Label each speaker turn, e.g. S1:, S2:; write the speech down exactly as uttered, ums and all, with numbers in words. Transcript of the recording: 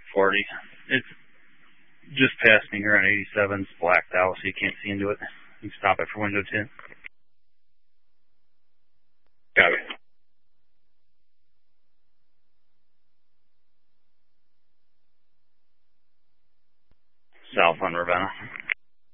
S1: forty. It's just past me here on eighty-seven. It's blacked out, so you can't see into it. You can stop it for window ten.
S2: Got it.
S1: South on Ravenna.